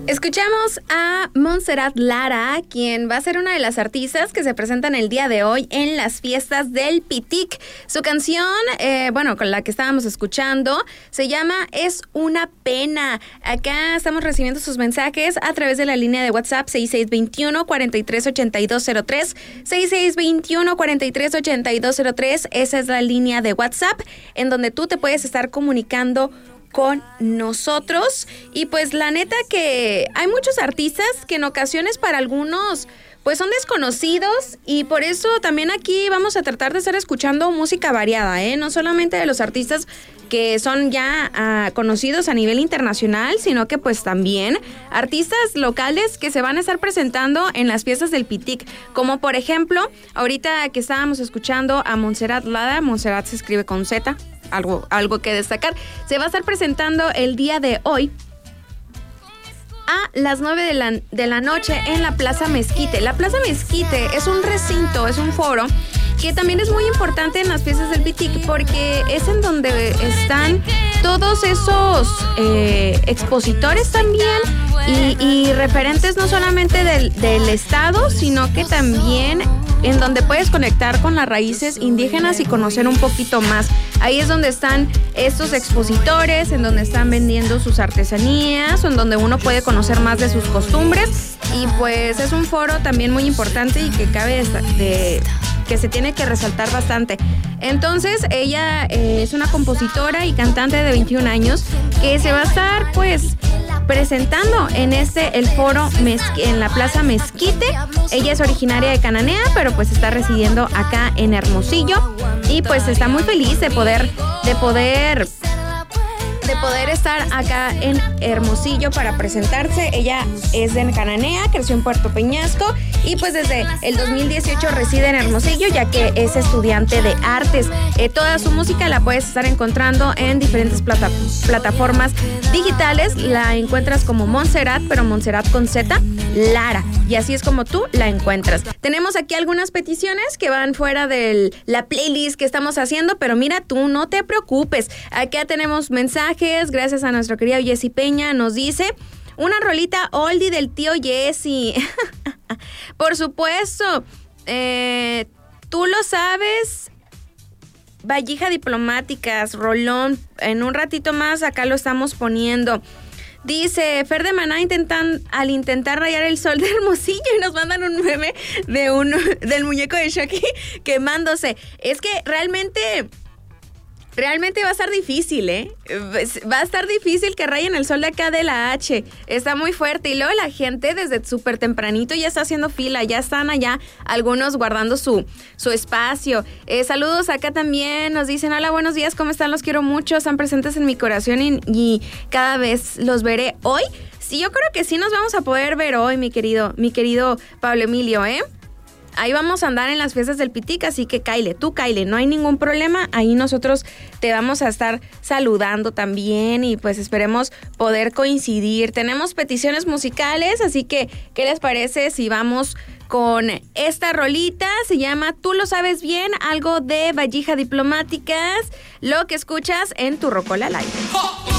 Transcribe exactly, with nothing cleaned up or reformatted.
Escuchamos a Montserrat Lara, quien va a ser una de las artistas que se presentan el día de hoy en las fiestas del Pitic. Su canción, eh, bueno, con la que estábamos escuchando, se llama Es una pena. Acá estamos recibiendo sus mensajes a través de la línea de WhatsApp seis seis dos uno, cuatro tres ocho dos cero tres, seis seis dos uno, cuatro tres ocho dos cero tres. Esa es la línea de WhatsApp en donde tú te puedes estar comunicando con nosotros. Y pues la neta que hay muchos artistas que en ocasiones para algunos pues son desconocidos, y por eso también aquí vamos a tratar de estar escuchando música variada, ¿eh? No solamente de los artistas que son ya uh, conocidos a nivel internacional, sino que pues también artistas locales que se van a estar presentando en las fiestas del Pitic, como por ejemplo, ahorita que estábamos escuchando a Montserrat Lara. Montserrat se escribe con Z, algo, algo que destacar. Se va a estar presentando el día de hoy a las nueve de la, de la noche en la Plaza Mezquite. La Plaza Mezquite es un recinto, es un foro que también es muy importante en las fiestas del Pitic, porque es en donde están todos esos eh, expositores también y, y referentes no solamente del, del estado, sino que también en donde puedes conectar con las raíces indígenas y conocer un poquito más. Ahí es donde están estos expositores, en donde están vendiendo sus artesanías, en donde uno puede conocer más de sus costumbres, y pues es un foro también muy importante y que cabe de, que se tiene que resaltar bastante. Entonces ella eh, es una compositora y cantante de veintiún años que se va a estar pues presentando en este, el foro Mezqu- en la Plaza Mezquite. Ella es originaria de Cananea, pero pues está residiendo acá en Hermosillo, y pues está muy feliz de poder, de poder, de poder estar acá en Hermosillo para presentarse. Ella es de Cananea, creció en Puerto Peñasco y pues desde el dos mil dieciocho reside en Hermosillo, ya que es estudiante de artes. Eh, toda su música la puedes estar encontrando en diferentes plata- plataformas digitales. La encuentras como Montserrat, pero Montserrat con Z, Lara, y así es como tú la encuentras. Tenemos aquí algunas peticiones que van fuera de la playlist que estamos haciendo, pero mira, tú no te preocupes. Acá tenemos mensajes, gracias a nuestro querido Jesse Peña, nos dice: una rolita oldie del tío Jesse. Por supuesto, eh, tú lo sabes. Valleja Diplomáticas, rolón. En un ratito más acá lo estamos poniendo. Dice Fer de Maná, intentan, al intentar rayar el sol de Hermosillo, y nos mandan un meme de un, del muñeco de Chucky quemándose. Es que realmente... Realmente va a estar difícil, ¿eh? Va a estar difícil que rayen el sol de acá de la H. Está muy fuerte. Y luego la gente desde súper tempranito ya está haciendo fila. Ya están allá algunos guardando su, su espacio. Eh, saludos acá también. Nos dicen: hola, buenos días, ¿cómo están? Los quiero mucho. Están presentes en mi corazón y, y cada vez los veré hoy. Sí, yo creo que sí nos vamos a poder ver hoy, mi querido, mi querido Pablo Emilio, ¿eh? Ahí vamos a andar en las fiestas del Pitic, así que cáile, tú cáile, no hay ningún problema. Ahí nosotros te vamos a estar saludando también, y pues esperemos poder coincidir. Tenemos peticiones musicales, así que ¿qué les parece si vamos con esta rolita? Se llama Tú lo sabes bien, algo de Valleja Diplomáticas, lo que escuchas en Tu Rocola Live.